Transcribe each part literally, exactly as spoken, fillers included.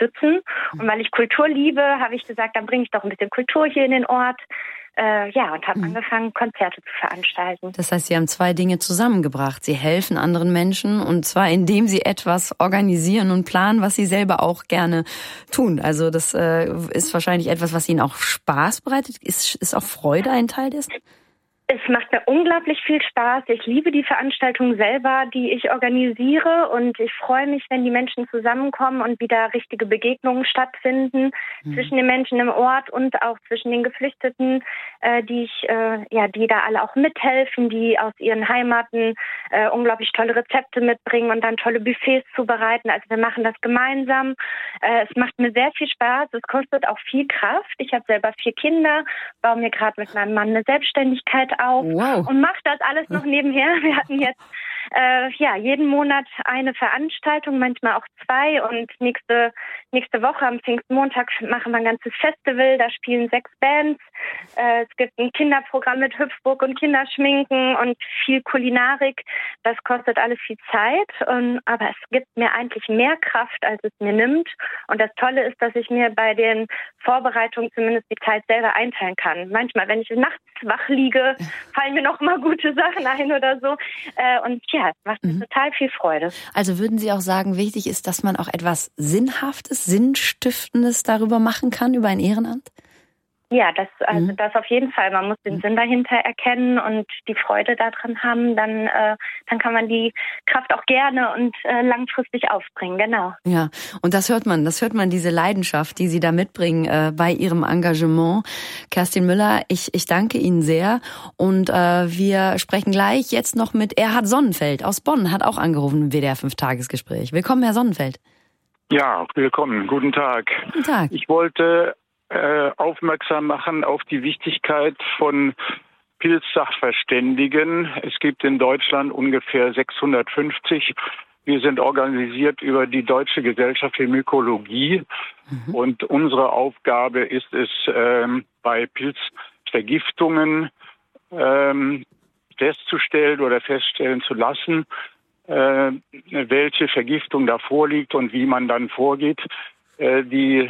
unterstützen. Und weil ich Kultur liebe, habe ich gesagt, dann bringe ich doch ein bisschen Kultur hier in den Ort. Äh, ja, und habe mhm. angefangen, Konzerte zu veranstalten. Das heißt, Sie haben zwei Dinge zusammengebracht. Sie helfen anderen Menschen, und zwar indem Sie etwas organisieren und planen, was Sie selber auch gerne tun. Also das äh, ist wahrscheinlich etwas, was Ihnen auch Spaß bereitet. Ist, ist auch Freude ein Teil dessen? Es macht mir unglaublich viel Spaß. Ich liebe die Veranstaltung selber, die ich organisiere, und ich freue mich, wenn die Menschen zusammenkommen und wieder richtige Begegnungen stattfinden mhm. zwischen den Menschen im Ort und auch zwischen den Geflüchteten, äh, die ich, äh, ja, die da alle auch mithelfen, die aus ihren Heimaten äh, unglaublich tolle Rezepte mitbringen und dann tolle Buffets zubereiten. Also wir machen das gemeinsam. Äh, es macht mir sehr viel Spaß. Es kostet auch viel Kraft. Ich habe selber vier Kinder, baue mir gerade mit meinem Mann eine Selbstständigkeit auf wow. und mache das alles noch nebenher. Wir hatten jetzt äh, ja jeden Monat eine Veranstaltung, manchmal auch zwei, und nächste nächste Woche am Pfingstmontag machen wir ein ganzes Festival. Da spielen sechs Bands. Äh, es gibt ein Kinderprogramm mit Hüpfburg und Kinderschminken und viel Kulinarik. Das kostet alles viel Zeit, und, aber es gibt mir eigentlich mehr Kraft, als es mir nimmt. Und das Tolle ist, dass ich mir bei den Vorbereitungen zumindest die Zeit selber einteilen kann. Manchmal, wenn ich nachts wach liege, fallen mir noch mal gute Sachen ein oder so. Äh, und ja, es macht mir mhm. total viel Freude. Also würden Sie auch sagen, wichtig ist, dass man auch etwas Sinnhaftes, Sinnstiftendes darüber machen kann, über ein Ehrenamt? Ja, das, also mhm. das auf jeden Fall. Man muss den Sinn dahinter erkennen und die Freude daran haben. Dann, äh, dann kann man die Kraft auch gerne und äh, langfristig aufbringen. Genau. Ja, und das hört man. Das hört man, diese Leidenschaft, die Sie da mitbringen äh, bei Ihrem Engagement. Kerstin Müller, ich, ich danke Ihnen sehr. Und äh, wir sprechen gleich jetzt noch mit Erhard Sonnenfeld aus Bonn. Hat auch angerufen im W D R fünf Tagesgespräch. Willkommen, Herr Sonnenfeld. Ja, willkommen. Guten Tag. Guten Tag. Ich wollte aufmerksam machen auf die Wichtigkeit von Pilzsachverständigen. Es gibt in Deutschland ungefähr sechshundertfünfzig. Wir sind organisiert über die Deutsche Gesellschaft für Mykologie. Mhm. Und unsere Aufgabe ist es, ähm, bei Pilzvergiftungen ähm, festzustellen oder feststellen zu lassen, äh, welche Vergiftung da vorliegt und wie man dann vorgeht. Äh, die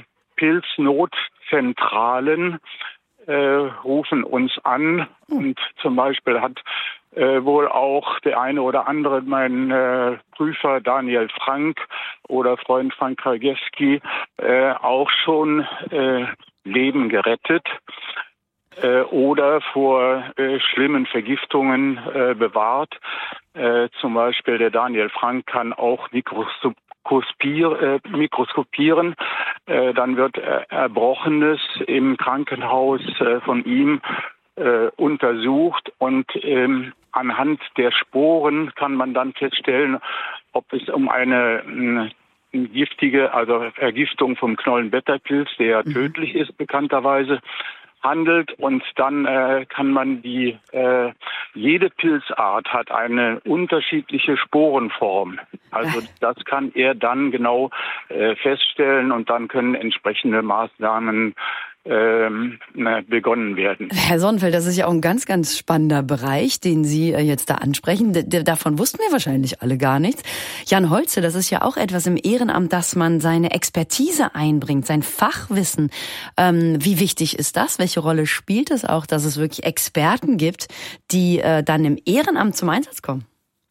Pilznotzentralen äh, rufen uns an, und zum Beispiel hat äh, wohl auch der eine oder andere, mein äh, Prüfer Daniel Frank oder Freund Frank Krajewski, äh, auch schon äh, Leben gerettet äh, oder vor äh, schlimmen Vergiftungen äh, bewahrt. Äh, zum Beispiel der Daniel Frank kann auch Mikroskop Mikroskopier, äh, mikroskopieren, äh, dann wird äh, Erbrochenes im Krankenhaus äh, von ihm äh, untersucht, und ähm, anhand der Sporen kann man dann feststellen, ob es um eine äh, giftige, also Vergiftung vom Knollenblätterpilz, der mhm. tödlich ist bekannterweise, handelt. Und dann äh, kann man die, äh, jede Pilzart hat eine unterschiedliche Sporenform. Also das kann er dann genau äh, feststellen, und dann können entsprechende Maßnahmen ähm, begonnen werden. Herr Sonnenfeld, das ist ja auch ein ganz, ganz spannender Bereich, den Sie jetzt da ansprechen. D- davon wussten wir wahrscheinlich alle gar nichts. Jan Holze, das ist ja auch etwas im Ehrenamt, dass man seine Expertise einbringt, sein Fachwissen. Ähm, wie wichtig ist das? Welche Rolle spielt es auch, dass es wirklich Experten gibt, die äh, dann im Ehrenamt zum Einsatz kommen?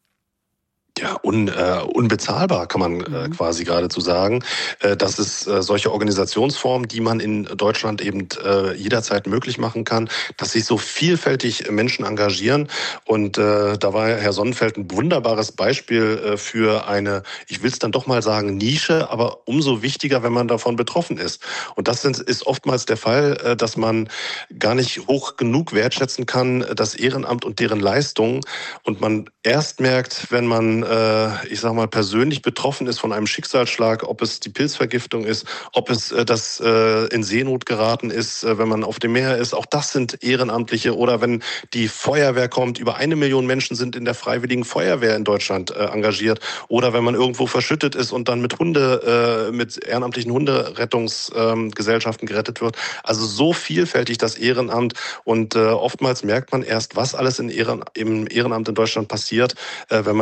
Ja, un, äh, unbezahlbar kann man äh, quasi geradezu sagen. Äh, das ist äh, solche Organisationsformen, die man in Deutschland eben äh, jederzeit möglich machen kann, dass sich so vielfältig Menschen engagieren. Und äh, da war Herr Sonnenfeld ein wunderbares Beispiel äh, für eine, ich will es dann doch mal sagen, Nische, aber umso wichtiger, wenn man davon betroffen ist. Und das sind, ist oftmals der Fall, äh, dass man gar nicht hoch genug wertschätzen kann, das Ehrenamt und deren Leistungen. Und man erst merkt, wenn man ich sag mal, persönlich betroffen ist von einem Schicksalsschlag, ob es die Pilzvergiftung ist, ob es äh, das äh, in Seenot geraten ist, äh, wenn man auf dem Meer ist. Auch das sind Ehrenamtliche. Oder wenn die Feuerwehr kommt, über eine Million Menschen sind in der Freiwilligen Feuerwehr in Deutschland äh, engagiert. Oder wenn man irgendwo verschüttet ist und dann mit Hunde, äh, mit ehrenamtlichen Hunderettungsgesellschaften äh, gerettet wird. Also so vielfältig das Ehrenamt. Und äh, oftmals merkt man erst, was alles in Ehren, im Ehrenamt in Deutschland passiert, äh, wenn man persönlich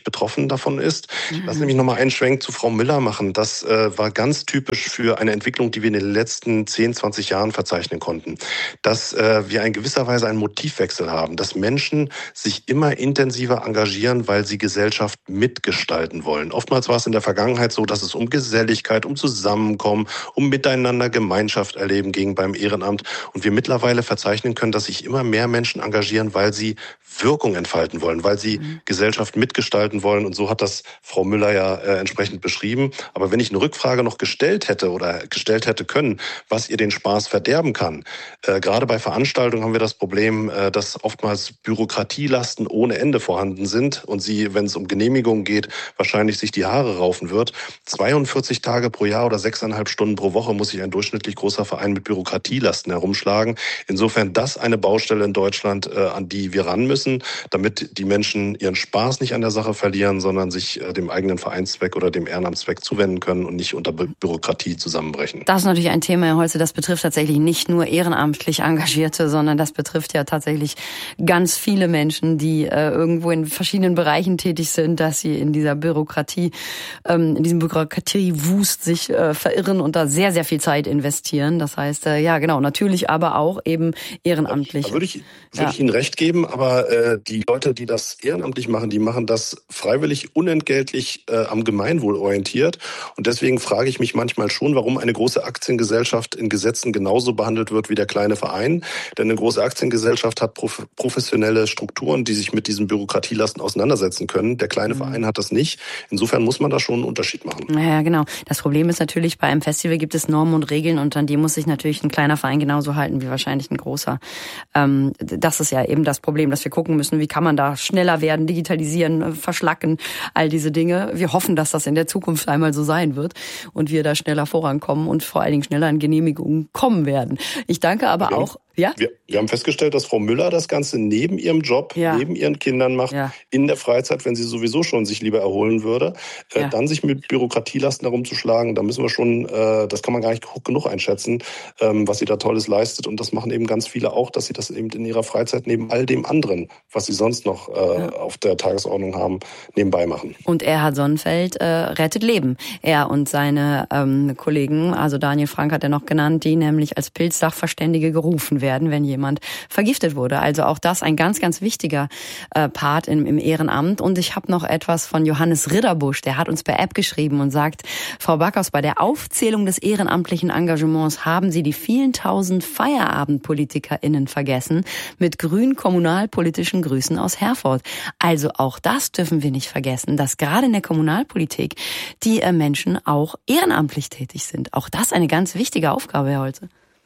persönlich betroffen davon ist. Mhm. Lass mich nochmal einen Schwenk zu Frau Müller machen. Das äh, war ganz typisch für eine Entwicklung, die wir in den letzten zehn, zwanzig Jahren verzeichnen konnten. Dass äh, wir in gewisser Weise einen Motivwechsel haben, dass Menschen sich immer intensiver engagieren, weil sie Gesellschaft mitgestalten wollen. Oftmals war es in der Vergangenheit so, dass es um Geselligkeit, um Zusammenkommen, um Miteinander Gemeinschaft erleben ging beim Ehrenamt. Und wir mittlerweile verzeichnen können, dass sich immer mehr Menschen engagieren, weil sie Wirkung entfalten wollen, weil sie mhm. Gesellschaft mitgestalten wollen. Und so hat das Frau Müller ja äh, entsprechend beschrieben. Aber wenn ich eine Rückfrage noch gestellt hätte oder gestellt hätte können, was ihr den Spaß verderben kann, äh, gerade bei Veranstaltungen haben wir das Problem, äh, dass oftmals Bürokratielasten ohne Ende vorhanden sind und sie, wenn es um Genehmigungen geht, wahrscheinlich sich die Haare raufen wird. zweiundvierzig Tage pro Jahr oder sechseinhalb Stunden pro Woche muss sich ein durchschnittlich großer Verein mit Bürokratielasten herumschlagen. Insofern das eine Baustelle in Deutschland, äh, an die wir ran müssen, damit die Menschen ihren Spaß nicht an der Sache verlieren, sondern sich äh, dem eigenen Vereinszweck oder dem Ehrenamtszweck zuwenden können und nicht unter Bü- Bürokratie zusammenbrechen. Das ist natürlich ein Thema, Herr Holze, das betrifft tatsächlich nicht nur ehrenamtlich Engagierte, sondern das betrifft ja tatsächlich ganz viele Menschen, die äh, irgendwo in verschiedenen Bereichen tätig sind, dass sie in dieser Bürokratie, ähm, in diesem Bürokratiewust sich äh, verirren und da sehr, sehr viel Zeit investieren. Das heißt, äh, ja genau, natürlich aber auch eben ehrenamtlich. Da würde ich, würde ja. ich Ihnen recht geben, aber äh, die Leute, die das ehrenamtlich machen, die machen das freiwillig, unentgeltlich, äh, am Gemeinwohl orientiert. Und deswegen frage ich mich manchmal schon, warum eine große Aktiengesellschaft in Gesetzen genauso behandelt wird wie der kleine Verein. Denn eine große Aktiengesellschaft hat prof- professionelle Strukturen, die sich mit diesen Bürokratielasten auseinandersetzen können. Der kleine mhm. Verein hat das nicht. Insofern muss man da schon einen Unterschied machen. Ja, genau. Das Problem ist natürlich, bei einem Festival gibt es Normen und Regeln und an die muss sich natürlich ein kleiner Verein genauso halten wie wahrscheinlich ein großer. Ähm, das ist ja eben das Problem, dass wir gucken müssen, wie kann man da schneller werden, digitalisieren, verschlacken, all diese Dinge. Wir hoffen, dass das in der Zukunft einmal so sein wird und wir da schneller vorankommen und vor allen Dingen schneller an Genehmigungen kommen werden. Ich danke aber ja. auch... Ja? Wir, wir haben festgestellt, dass Frau Müller das Ganze neben ihrem Job, ja. neben ihren Kindern macht, ja. in der Freizeit, wenn sie sowieso schon sich lieber erholen würde, ja. äh, dann sich mit Bürokratielasten herumzuschlagen, da müssen wir schon, äh, das kann man gar nicht hoch genug einschätzen, ähm, was sie da Tolles leistet. Und das machen eben ganz viele auch, dass sie das eben in ihrer Freizeit neben all dem anderen, was sie sonst noch äh, ja. auf der Tagesordnung haben, nebenbei machen. Und Erhard Sonnenfeld äh, rettet Leben. Er und seine ähm, Kollegen, also Daniel Frank hat er noch genannt, die nämlich als Pilzsachverständige gerufen werden, wenn jemand vergiftet wurde. Also auch das ein ganz, ganz wichtiger äh, Part im, im Ehrenamt. Und ich habe noch etwas von Johannes Ridderbusch, der hat uns per App geschrieben und sagt, Frau Backhaus, bei der Aufzählung des ehrenamtlichen Engagements haben Sie die vielen tausend FeierabendpolitikerInnen vergessen, mit grünen kommunalpolitischen Grüßen aus Herford. Also auch das dürfen wir nicht vergessen, dass gerade in der Kommunalpolitik die äh, Menschen auch ehrenamtlich tätig sind. Auch das eine ganz wichtige Aufgabe, Herr Holze.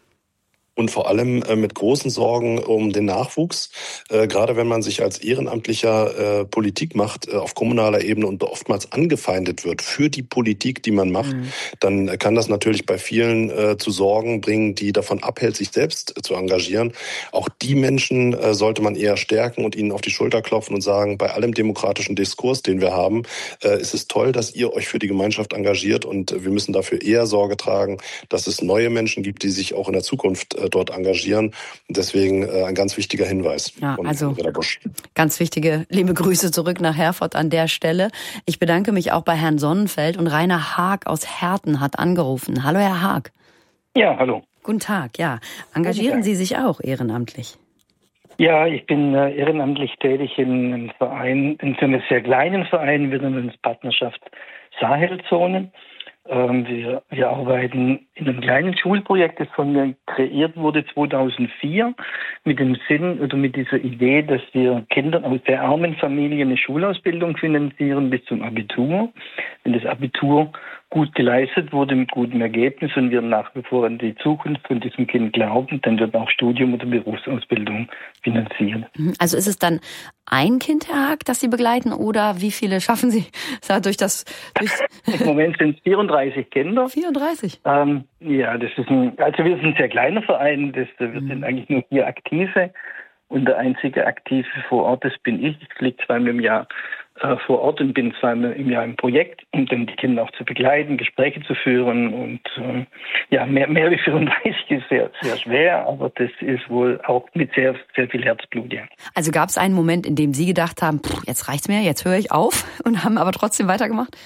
Und vor allem äh, mit großen Sorgen um den Nachwuchs. Äh, gerade wenn man sich als Ehrenamtlicher äh, Politik macht äh, auf kommunaler Ebene und oftmals angefeindet wird für die Politik, die man macht, mhm. dann kann das natürlich bei vielen äh, zu Sorgen bringen, die davon abhält, sich selbst äh, zu engagieren. Auch die Menschen äh, sollte man eher stärken und ihnen auf die Schulter klopfen und sagen, bei allem demokratischen Diskurs, den wir haben, äh, ist es toll, dass ihr euch für die Gemeinschaft engagiert und äh, wir müssen dafür eher Sorge tragen, dass es neue Menschen gibt, die sich auch in der Zukunft äh, dort engagieren. Deswegen äh, ein ganz wichtiger Hinweis. Ja, also ganz wichtige liebe Grüße zurück nach Herford an der Stelle. Ich bedanke mich auch bei Herrn Sonnenfeld und Rainer Haag aus Herten hat angerufen. Hallo, Herr Haag. Ja, hallo. Guten Tag, ja. Engagieren Sie sich auch ehrenamtlich? Ja, ich bin äh, ehrenamtlich tätig in einem Verein, in einem sehr kleinen Verein, wir nennen uns Partnerschaft Sahelzone. Ähm, wir, wir arbeiten in einem kleinen Schulprojekt, das von mir kreiert wurde zweitausendvier, mit dem Sinn oder mit dieser Idee, dass wir Kindern aus der armen Familie eine Schulausbildung finanzieren bis zum Abitur. Wenn das Abitur gut geleistet wurde mit gutem Ergebnis und wir nach wie vor an die Zukunft von diesem Kind glauben, dann wird auch Studium oder Berufsausbildung finanziert. Also ist es dann ein Kind, Herr Haag, das Sie begleiten oder wie viele schaffen Sie durch das? Durch Im Moment sind es vierunddreißig Kinder. vierunddreißig? Ähm, ja, das ist ein, also wir sind ein sehr kleiner Verein, das, wir mhm. sind eigentlich nur vier Aktive und der einzige Aktive vor Ort, das bin ich. Ich fliege zweimal im Jahr äh, vor Ort und bin zweimal im Jahr im Projekt, um dann die Kinder auch zu begleiten, Gespräche zu führen. Und äh, ja, mehr, mehr wie fünfunddreißig ist sehr, sehr schwer, aber das ist wohl auch mit sehr, sehr viel Herzblut, ja. Also gab es einen Moment, in dem Sie gedacht haben, pff, jetzt reicht's mir, jetzt höre ich auf, und haben aber trotzdem weitergemacht?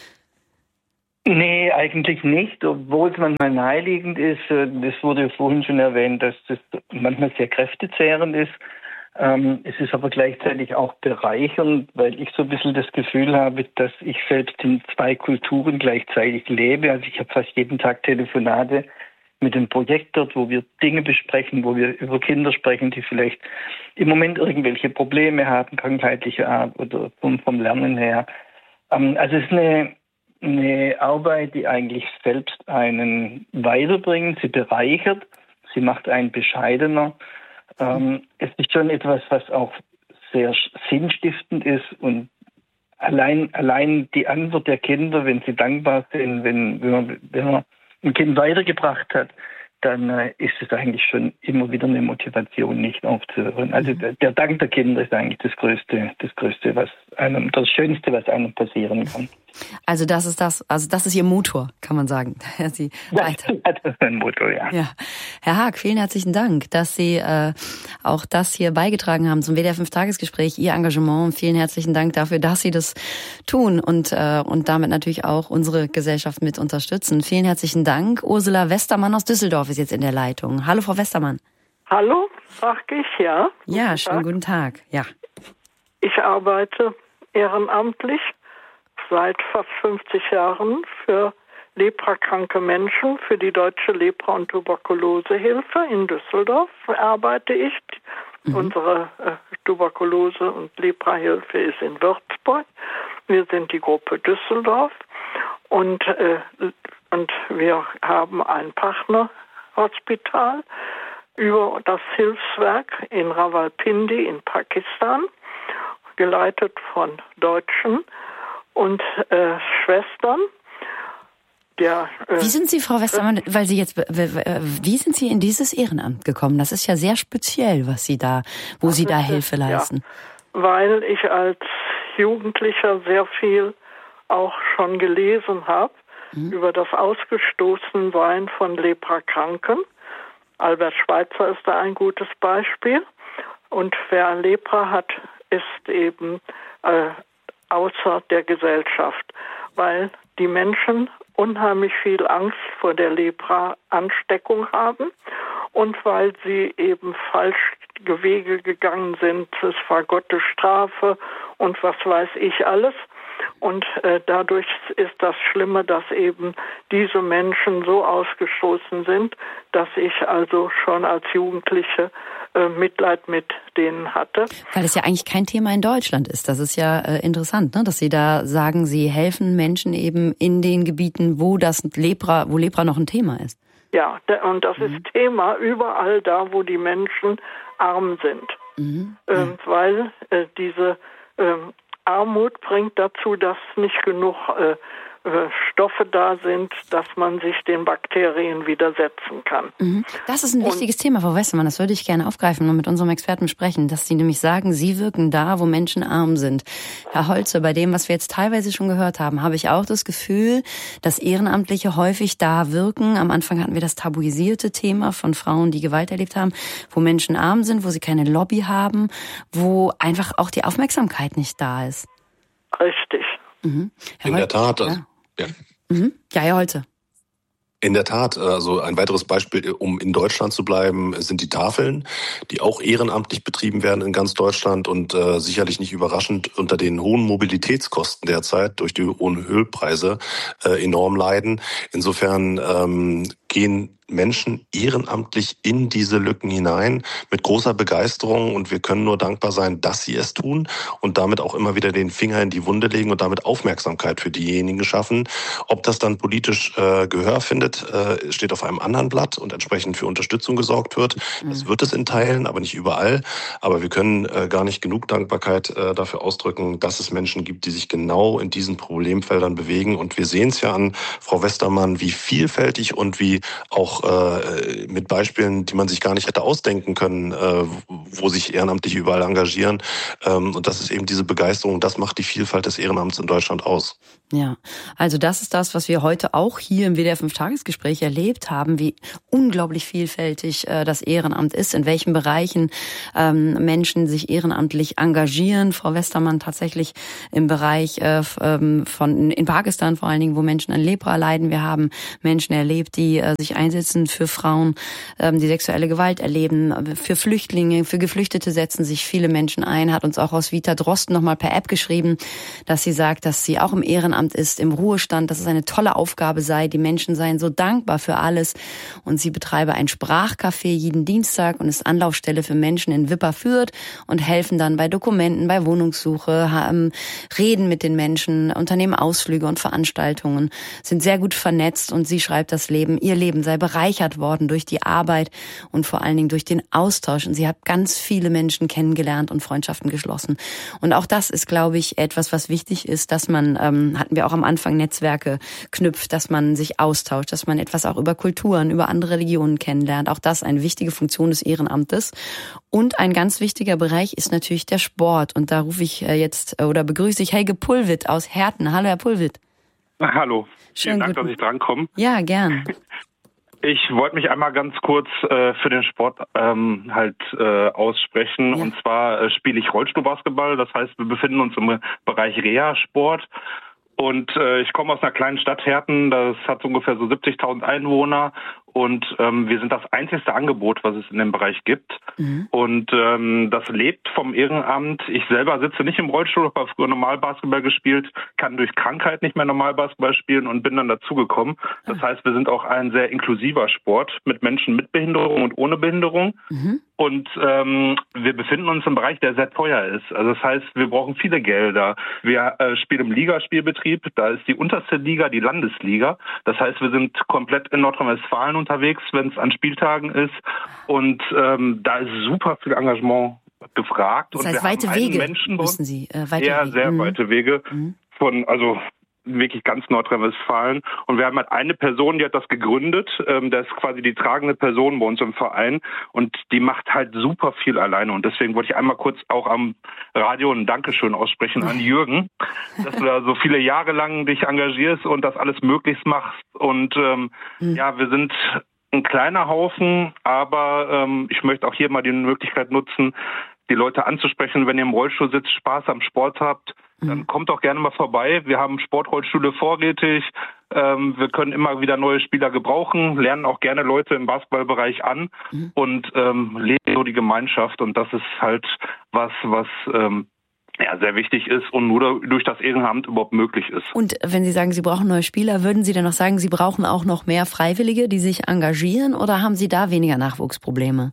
Nee, eigentlich nicht, obwohl es manchmal naheliegend ist. Das wurde ja vorhin schon erwähnt, dass das manchmal sehr kräftezehrend ist. Ähm, es ist aber gleichzeitig auch bereichernd, weil ich so ein bisschen das Gefühl habe, dass ich selbst in zwei Kulturen gleichzeitig lebe. Also ich habe fast jeden Tag Telefonate mit dem Projekt dort, wo wir Dinge besprechen, wo wir über Kinder sprechen, die vielleicht im Moment irgendwelche Probleme haben, krankheitlicher Art oder vom, vom Lernen her. Ähm, also es ist eine Eine Arbeit, die eigentlich selbst einen weiterbringt, sie bereichert, sie macht einen bescheidener. Ähm, es ist schon etwas, was auch sehr sinnstiftend ist, und allein allein die Antwort der Kinder, wenn sie dankbar sind, wenn, wenn, man, wenn man ein Kind weitergebracht hat, dann äh, ist es eigentlich schon immer wieder eine Motivation, nicht aufzuhören. Also der, der Dank der Kinder ist eigentlich das Größte, das Größte, was einem, das Schönste, was einem passieren kann. Also das ist das, also das ist Ihr Motor, kann man sagen. Sie ja, das ist ein Motor, ja. ja. Herr Haag, vielen herzlichen Dank, dass Sie äh, auch das hier beigetragen haben zum W D R fünf Tagesgespräch, Ihr Engagement. Vielen herzlichen Dank dafür, dass Sie das tun und äh, und damit natürlich auch unsere Gesellschaft mit unterstützen. Vielen herzlichen Dank. Ursula Westermann aus Düsseldorf ist jetzt in der Leitung. Hallo, Frau Westermann. Hallo, sag ich, ja. Ja, schönen guten Tag. Ja. Ich arbeite ehrenamtlich seit fast fünfzig Jahren für leprakranke Menschen, für die Deutsche Lepra- und Tuberkulosehilfe in Düsseldorf arbeite ich. Mhm. Unsere äh, Tuberkulose- und Leprahilfe ist in Würzburg. Wir sind die Gruppe Düsseldorf, und, äh, und wir haben ein Partnerhospital über das Hilfswerk in Rawalpindi in Pakistan, geleitet von Deutschen und äh, Schwestern. Der, äh, wie sind Sie, Frau Westermann, weil Sie jetzt, wie sind Sie in dieses Ehrenamt gekommen? Das ist ja sehr speziell, was Sie da, wo Sie da Hilfe leisten. Ja, weil ich als Jugendlicher sehr viel auch schon gelesen habe mhm. über das Ausgestoßensein von Leprakranken. Albert Schweitzer ist da ein gutes Beispiel. Und wer Lepra hat, ist eben äh, außer der Gesellschaft, weil die Menschen unheimlich viel Angst vor der Lepra-Ansteckung haben und weil sie eben falsch Wege gegangen sind. Es war Gottes Strafe und was weiß ich alles. Und äh, dadurch ist das Schlimme, dass eben diese Menschen so ausgestoßen sind, dass ich also schon als Jugendliche äh, Mitleid mit denen hatte. Weil es ja eigentlich kein Thema in Deutschland ist. Das ist ja äh, interessant, ne? Dass Sie da sagen, Sie helfen Menschen eben in den Gebieten, wo das Lepra, wo Lepra noch ein Thema ist. Ja, und das mhm. ist Thema überall da, wo die Menschen arm sind. Mhm. Ähm, ja. Weil äh, diese ähm, Armut bringt dazu, dass nicht genug äh, äh, Stoffe da sind, dass man sich den Bakterien widersetzen kann. Mhm. Das ist ein wichtiges und, Thema, Frau Westermann. Das würde ich gerne aufgreifen und mit unserem Experten sprechen, dass Sie nämlich sagen, Sie wirken da, wo Menschen arm sind. Herr Holze, bei dem, was wir jetzt teilweise schon gehört haben, habe ich auch das Gefühl, dass Ehrenamtliche häufig da wirken. Am Anfang hatten wir das tabuisierte Thema von Frauen, die Gewalt erlebt haben, wo Menschen arm sind, wo sie keine Lobby haben, wo einfach auch die Aufmerksamkeit nicht da ist. Richtig. Mhm. In der Tat. Also, ja. Mhm. Ja, Herr Holze. In der Tat, also ein weiteres Beispiel, um in Deutschland zu bleiben, sind die Tafeln, die auch ehrenamtlich betrieben werden in ganz Deutschland und äh, sicherlich nicht überraschend unter den hohen Mobilitätskosten derzeit durch die hohen Ölpreise äh, enorm leiden. Insofern ähm, gehen Menschen ehrenamtlich in diese Lücken hinein mit großer Begeisterung, und wir können nur dankbar sein, dass sie es tun und damit auch immer wieder den Finger in die Wunde legen und damit Aufmerksamkeit für diejenigen schaffen. Ob das dann politisch äh, Gehör findet, äh, steht auf einem anderen Blatt und entsprechend für Unterstützung gesorgt wird. Mhm. Das wird es in Teilen, aber nicht überall. Aber wir können äh, gar nicht genug Dankbarkeit äh, dafür ausdrücken, dass es Menschen gibt, die sich genau in diesen Problemfeldern bewegen. Und wir sehen es ja an Frau Westermann, wie vielfältig und wie auch auch äh, mit Beispielen, die man sich gar nicht hätte ausdenken können, äh, wo sich Ehrenamtliche überall engagieren. Ähm, und das ist eben diese Begeisterung, das macht die Vielfalt des Ehrenamts in Deutschland aus. Ja, also das ist das, was wir heute auch hier im W D R fünf Tagesgespräch erlebt haben, wie unglaublich vielfältig äh, das Ehrenamt ist, in welchen Bereichen ähm, Menschen sich ehrenamtlich engagieren. Frau Westermann tatsächlich im Bereich äh, von in Pakistan vor allen Dingen, wo Menschen an Lepra leiden. Wir haben Menschen erlebt, die äh, sich einsetzen für Frauen, ähm, die sexuelle Gewalt erleben, für Flüchtlinge, für Geflüchtete setzen sich viele Menschen ein. Hat uns auch Roswitha Drosten nochmal per App geschrieben, dass sie sagt, dass sie auch im Ehrenamt ist, im Ruhestand, dass es eine tolle Aufgabe sei. Die Menschen seien so dankbar für alles. Und sie betreibe ein Sprachcafé jeden Dienstag und ist Anlaufstelle für Menschen in Wipperfürth und helfen dann bei Dokumenten, bei Wohnungssuche, haben, reden mit den Menschen, unternehmen Ausflüge und Veranstaltungen, sind sehr gut vernetzt und sie schreibt, das Leben, ihr Leben sei bereichert worden durch die Arbeit und vor allen Dingen durch den Austausch. Und sie hat ganz viele Menschen kennengelernt und Freundschaften geschlossen. Und auch das ist, glaube ich, etwas, was wichtig ist, dass man, ähm, hatten wir auch am Anfang Netzwerke knüpft, dass man sich austauscht, dass man etwas auch über Kulturen, über andere Religionen kennenlernt. Auch das eine wichtige Funktion des Ehrenamtes. Und ein ganz wichtiger Bereich ist natürlich der Sport. Und da rufe ich jetzt oder begrüße ich Helge Pulwitt aus Herten. Hallo, Herr Pulwitt. Hallo. Schön, Vielen Dank, guten... dass ich drankomme. Ja, gern. Ich wollte mich einmal ganz kurz äh, für den Sport ähm, halt äh, aussprechen. Ja. Und zwar äh, spiele ich Rollstuhlbasketball. Das heißt, wir befinden uns im Bereich Reha-Sport. Und äh, ich komme aus einer kleinen Stadt, Herten, das hat so ungefähr so siebzigtausend Einwohner und ähm, wir sind das einzigste Angebot, was es in dem Bereich gibt. Mhm. Und ähm, das lebt vom Ehrenamt. Ich selber sitze nicht im Rollstuhl, habe früher normal Basketball gespielt, kann durch Krankheit nicht mehr normal Basketball spielen und bin dann dazugekommen. Das mhm. heißt, wir sind auch ein sehr inklusiver Sport mit Menschen mit Behinderung und ohne Behinderung. Mhm. Und ähm, wir befinden uns im Bereich, der sehr teuer ist. Also das heißt, wir brauchen viele Gelder. Wir äh, spielen im Ligaspielbetrieb. Da ist die unterste Liga die Landesliga. Das heißt, wir sind komplett in Nordrhein-Westfalen unterwegs, wenn es an Spieltagen ist. Und ähm, da ist super viel Engagement gefragt. Das heißt, und wir weite haben Wege Menschen müssen Sie. Äh, weite ja, Wege. sehr mhm. weite Wege. Mhm. Von, also wirklich ganz Nordrhein-Westfalen. Und wir haben halt eine Person, die hat das gegründet. Ähm, das ist quasi die tragende Person bei uns im Verein. Und die macht halt super viel alleine. Und deswegen wollte ich einmal kurz auch am Radio ein Dankeschön aussprechen an Jürgen, dass du da so viele Jahre lang dich engagierst und das alles möglichst machst. Und ähm, mhm. ja, wir sind ein kleiner Haufen, aber ähm, ich möchte auch hier mal die Möglichkeit nutzen, die Leute anzusprechen, wenn ihr im Rollstuhl sitzt, Spaß am Sport habt, dann kommt doch gerne mal vorbei. Wir haben Sportrollstühle vorrätig. Ähm, wir können immer wieder neue Spieler gebrauchen, lernen auch gerne Leute im Basketballbereich an mhm. und ähm, leben so die Gemeinschaft. Und das ist halt was, was ähm, ja, sehr wichtig ist und nur durch das Ehrenamt überhaupt möglich ist. Und wenn Sie sagen, Sie brauchen neue Spieler, würden Sie dann noch sagen, Sie brauchen auch noch mehr Freiwillige, die sich engagieren, oder haben Sie da weniger Nachwuchsprobleme?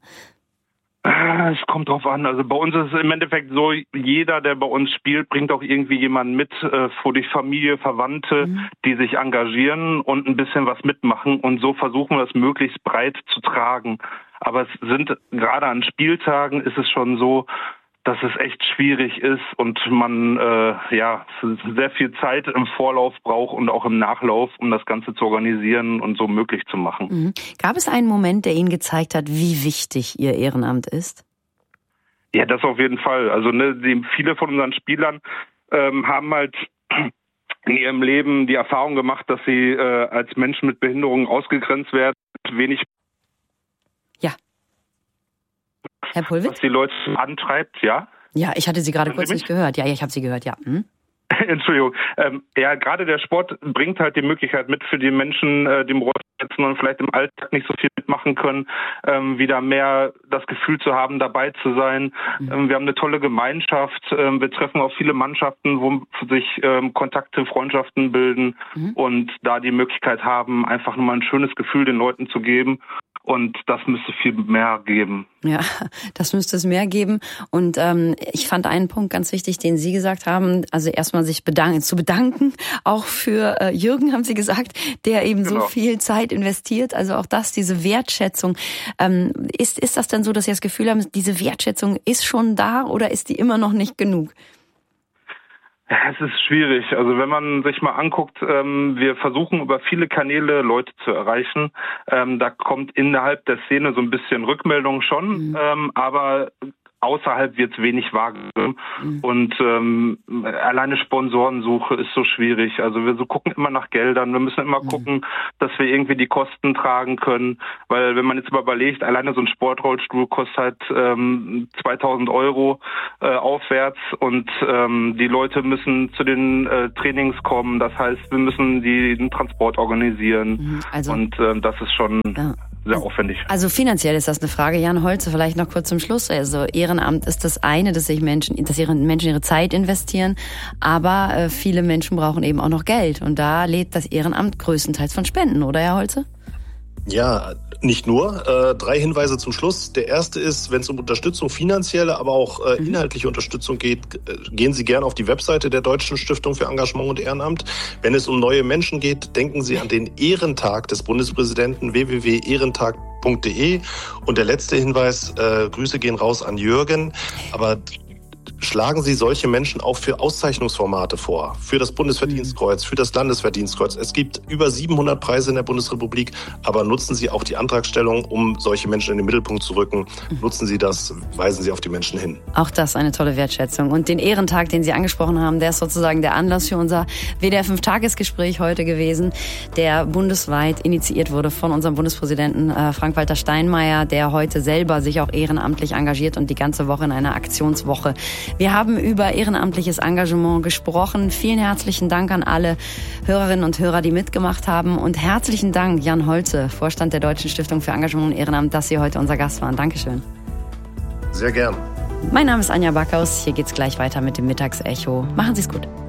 Es kommt drauf an. Also bei uns ist es im Endeffekt so, jeder, der bei uns spielt, bringt auch irgendwie jemanden mit, äh, vor die Familie, Verwandte, mhm. die sich engagieren und ein bisschen was mitmachen. Und so versuchen wir es möglichst breit zu tragen. Aber es sind, gerade an Spieltagen ist es schon so, dass es echt schwierig ist und man äh, ja sehr viel Zeit im Vorlauf braucht und auch im Nachlauf, um das Ganze zu organisieren und so möglich zu machen. Mhm. Gab es einen Moment, der Ihnen gezeigt hat, wie wichtig Ihr Ehrenamt ist? Ja, das auf jeden Fall. Also ne, die, viele von unseren Spielern ähm, haben halt in ihrem Leben die Erfahrung gemacht, dass sie äh, als Menschen mit Behinderungen ausgegrenzt werden, wenig Ja. Herr Pulwitt? Was die Leute antreibt, ja? Ja, ich hatte Sie gerade kurz nicht gehört. Ja, ich habe Sie gehört, ja. Hm? Entschuldigung. Ähm, ja, gerade der Sport bringt halt die Möglichkeit mit für die Menschen, äh, die im Rollstuhl sitzen und vielleicht im Alltag nicht so viel mitmachen können, ähm, wieder mehr das Gefühl zu haben, dabei zu sein. Mhm. Ähm, wir haben eine tolle Gemeinschaft. Ähm, wir treffen auch viele Mannschaften, wo sich ähm, Kontakte, Freundschaften bilden mhm. und da die Möglichkeit haben, einfach nur mal ein schönes Gefühl den Leuten zu geben. Und das müsste viel mehr geben. Ja, das müsste es mehr geben. Und ähm, ich fand einen Punkt ganz wichtig, den Sie gesagt haben. Also erstmal sich bedanken, zu bedanken, auch für äh, Jürgen, haben Sie gesagt, der eben genau. so viel Zeit investiert. Also auch das, diese Wertschätzung. Ähm, ist, ist das denn so, dass Sie das Gefühl haben, diese Wertschätzung ist schon da oder ist die immer noch nicht genug? Es ist schwierig. Also wenn man sich mal anguckt, ähm, wir versuchen über viele Kanäle Leute zu erreichen. Ähm, da kommt innerhalb der Szene so ein bisschen Rückmeldung schon, mhm. ähm, aber außerhalb wird es wenig wahrgenommen. Mhm. Und ähm, alleine Sponsorensuche ist so schwierig. Also wir so gucken immer nach Geldern. Wir müssen immer mhm. gucken, dass wir irgendwie die Kosten tragen können. Weil wenn man jetzt mal überlegt, alleine so ein Sportrollstuhl kostet halt ähm, zweitausend Euro äh, aufwärts. Und ähm, die Leute müssen zu den äh, Trainings kommen. Das heißt, wir müssen die, den Transport organisieren. Mhm. Also, und ähm, das ist schon... Ja. Sehr aufwendig. Also finanziell ist das eine Frage. Jan Holze, vielleicht noch kurz zum Schluss. Also Ehrenamt ist das eine, dass sich Menschen, dass ihre Menschen ihre Zeit investieren, aber äh, viele Menschen brauchen eben auch noch Geld und da lebt das Ehrenamt größtenteils von Spenden, oder Herr Holze? Ja, nicht nur. Äh, drei Hinweise zum Schluss. Der erste ist, wenn es um Unterstützung, finanzielle, aber auch äh, inhaltliche Unterstützung geht, äh, gehen Sie gerne auf die Webseite der Deutschen Stiftung für Engagement und Ehrenamt. Wenn es um neue Menschen geht, denken Sie an den Ehrentag des Bundespräsidenten w w w punkt ehrentag punkt d e. Und der letzte Hinweis, äh, Grüße gehen raus an Jürgen, aber schlagen Sie solche Menschen auch für Auszeichnungsformate vor, für das Bundesverdienstkreuz, für das Landesverdienstkreuz. Es gibt über siebenhundert Preise in der Bundesrepublik, aber nutzen Sie auch die Antragstellung, um solche Menschen in den Mittelpunkt zu rücken. Nutzen Sie das, weisen Sie auf die Menschen hin. Auch das eine tolle Wertschätzung. Und den Ehrentag, den Sie angesprochen haben, der ist sozusagen der Anlass für unser W D R fünf Tagesgespräch heute gewesen, der bundesweit initiiert wurde von unserem Bundespräsidenten äh, Frank-Walter Steinmeier, der heute selber sich auch ehrenamtlich engagiert und die ganze Woche in einer Aktionswoche. Wir haben über ehrenamtliches Engagement gesprochen. Vielen herzlichen Dank an alle Hörerinnen und Hörer, die mitgemacht haben. Und herzlichen Dank, Jan Holze, Vorstand der Deutschen Stiftung für Engagement und Ehrenamt, dass Sie heute unser Gast waren. Dankeschön. Sehr gern. Mein Name ist Anja Backhaus. Hier geht's gleich weiter mit dem Mittagsecho. Machen Sie es gut.